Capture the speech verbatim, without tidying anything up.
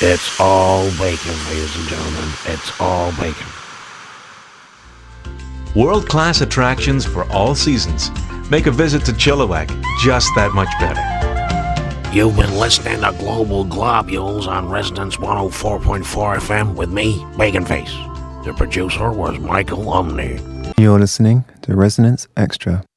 It's all bacon, ladies and gentlemen. It's all bacon. World-class attractions for all seasons make a visit to Chilliwack just that much better. You've been listening to Global Globules on Resonance one oh four point four F M with me, Bacon Face. The producer was Michael Umney. You're listening to Resonance Extra.